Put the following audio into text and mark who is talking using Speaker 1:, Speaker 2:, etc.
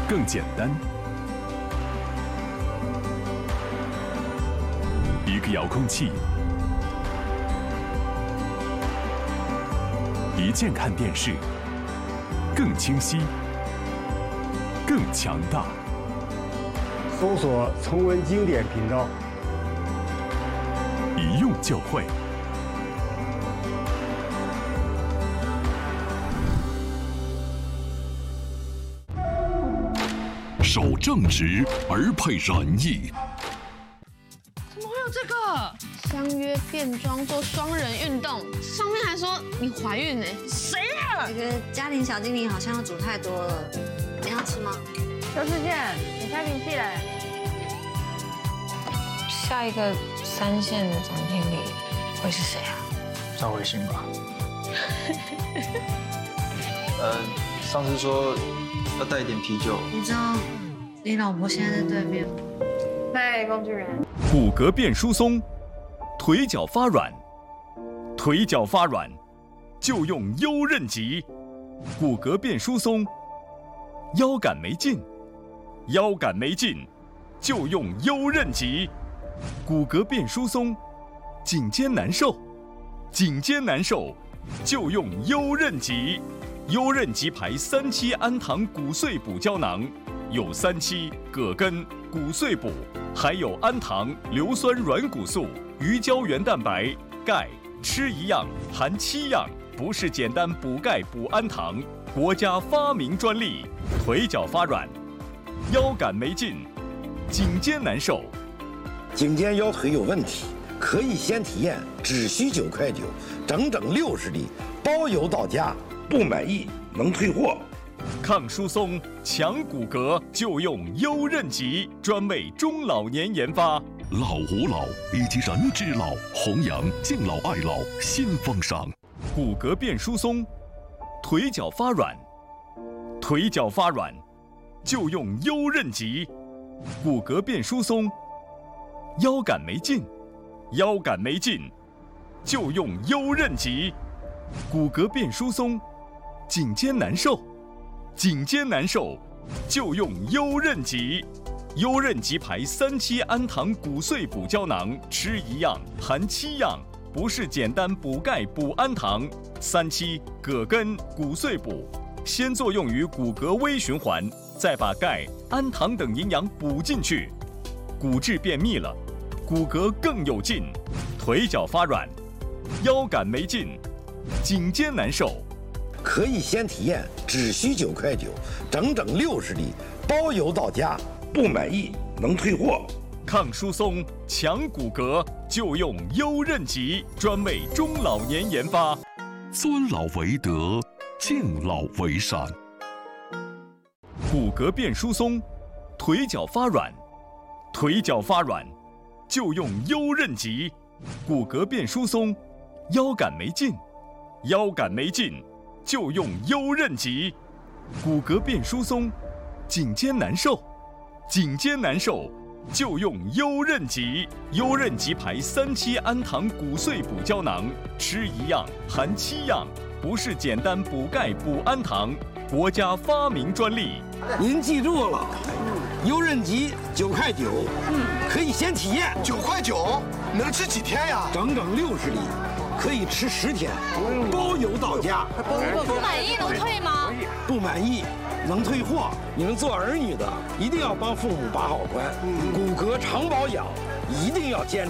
Speaker 1: 更简单。一个遥控器，一键看电视，更清晰，更强大。
Speaker 2: 搜索重温经典频道，
Speaker 1: 一用就会。
Speaker 3: 守正直而配仁义。
Speaker 4: 怎么会有这个？相约变装做双人运动，上面还说你怀孕呢？谁呀？
Speaker 5: 那个家庭小精灵好像要煮太多了，你要吃吗？
Speaker 6: 邱世健，你开瓶器来。
Speaker 7: 下一个3线的总经理会是谁啊？
Speaker 8: 赵慧欣吧。上次说要带一点啤酒。
Speaker 5: 你知道你老婆现在在对面吗？
Speaker 6: 嗨，工具人。
Speaker 1: 骨骼变疏松，腿脚发软，腿脚发软就用优韧极。骨骼变疏松，腰杆没劲，腰杆没劲就用优韧极。骨骼变疏松，颈肩难受，颈肩难受就用优韧极。优韧极牌3期氨糖骨碎补胶囊，有3期、葛根、骨碎补，还有氨糖、硫酸软骨素、鱼胶原蛋白、钙，吃一样含7样，不是简单补钙补氨糖，国家发明专利。腿脚发软，腰杆没劲，颈肩难受。
Speaker 9: 颈肩腰腿有问题，可以先体验，只需9块9，整整60粒，包邮到家，不满意能退货。
Speaker 1: 抗疏松、强骨骼就用优韧极，专为中老年研发。
Speaker 3: 老吾老以及人之老，弘扬敬老爱老新风尚。
Speaker 1: 骨骼变疏松，腿脚发软，腿脚发软就用优韧极。骨骼变疏松，腰杆没劲，腰杆没劲就用优韧极。骨骼变疏松，颈肩难受，颈肩难受就用优韧极。优韧极牌3期氨糖骨碎补胶囊，吃一样含7样，不是简单补钙补氨糖。3期、葛根、骨碎补，先作用于骨骼微循环，再把钙、氨糖等营养补进去，骨质变密了，骨骼更有劲。腿脚发软，腰杆没劲，颈肩难受。
Speaker 9: 可以先体验，只需9块9，整整60粒，包邮到家，不满意能退货。
Speaker 1: 抗疏松、强骨骼就用优韧极，专为中老年研发。
Speaker 3: 尊老为德，敬老为善。
Speaker 1: 骨骼变疏松，腿脚发软，腿脚发软就用优韧极。骨骼变疏松，腰杆没劲，腰杆没劲就用优韧极。骨骼变疏松，颈肩难受，颈肩难受就用优韧极。优韧极牌3期氨糖骨碎补胶囊，吃一样含7样，不是简单补钙补氨糖，国家发明专利。
Speaker 9: 您记住了，优韧极9块9，可以先体验。
Speaker 10: 9块9，能吃几天呀？
Speaker 9: 整整60粒，可以吃10天，包邮到家。
Speaker 4: 不满意能退吗？
Speaker 9: 不满意能退货。你们做儿女的一定要帮父母把好关，骨骼常保养，一定要坚持。